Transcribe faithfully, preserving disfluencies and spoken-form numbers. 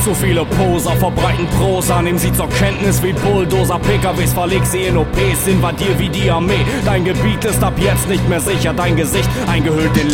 Zu viele Poser verbreiten Prosa, nehm sie zur Kenntnis wie Bulldozer. P K Ws verleg sie in O Ps, invadier wie die Armee. Dein Gebiet ist ab jetzt nicht mehr sicher, dein Gesicht eingehüllt in